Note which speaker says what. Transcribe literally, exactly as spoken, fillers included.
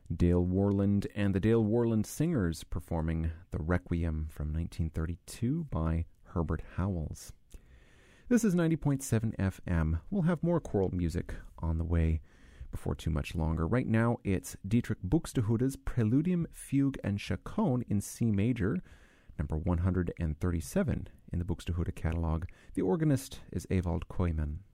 Speaker 1: Dale Worland and the Dale Worland Singers performing the Requiem from nineteen thirty-two by Herbert Howells. This is ninety point seven F M. We'll have more choral music on the way before too much longer. Right now, it's Dietrich Buxtehude's Preludium, Fugue, and Chaconne in C major, number one hundred thirty-seven in the Buxtehude catalog. The organist is Ewald Koyman.